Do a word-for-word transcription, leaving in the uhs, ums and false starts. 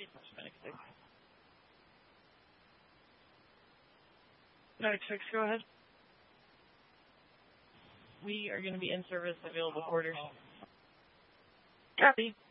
Nine six, go ahead. We are going to be in service, available orders. Copy.